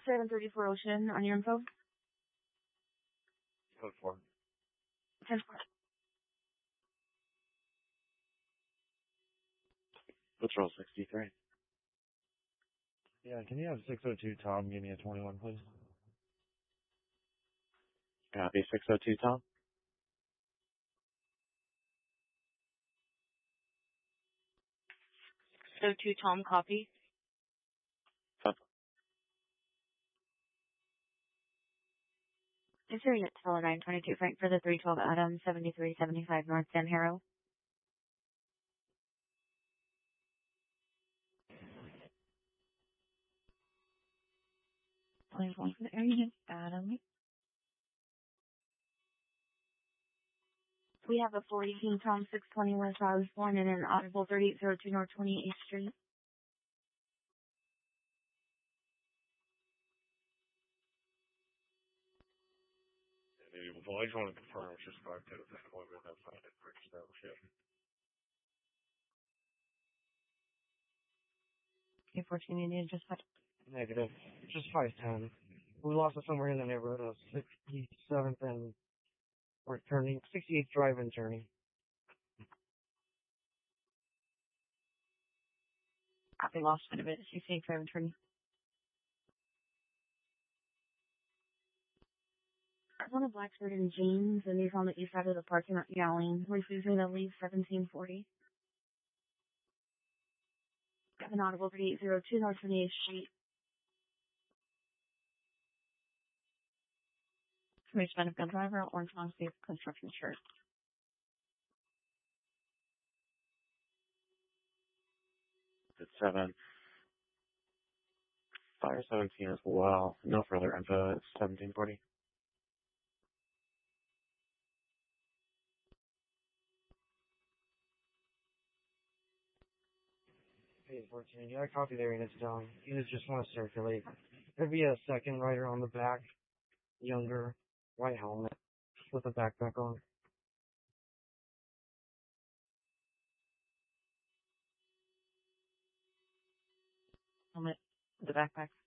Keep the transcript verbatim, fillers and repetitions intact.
seven thirty-four Ocean on your info. Code four. ten four. Patrol sixty-three. Yeah, can you have six oh two Tom give me a twenty-one, please? Copy, six oh two Tom. six oh two Tom, copy. Is there a Teller nine twenty-two Frank for the three twelve Adam, seventy-three seventy-five North San Harrow? Please one for the area, Adam. We have a four eighteen Tom six twenty West Osborne and an Audible thirty-eight oh two North twenty-eighth Street. Well, I just want to confirm it's just five ten at this point. We'll have five for establishment. K fourteen Indian just what? Negative. Just five ten. We lost it somewhere in the neighborhood of sixty-seventh and we're turning sixty-eighth Drive and turning. Copy, lost quite a bit. sixty-eighth Drive and turning. One of Blacksburg and James, and he's on the east side of the parking lot yelling. Refusing to leave seventeen forty. Got an Audible thirty-eight oh two North twenty-eighth Street. Information of gun driver, Orange Mountain State Construction Shirt. It's seven. Fire seventeen as well. No further info. It's seventeen forty. Hey, fourteen. Yeah, I copy there and it's down. You just want to circulate. There'd be a second rider on the back, younger, white helmet, with a backpack on. Helmet, the backpack.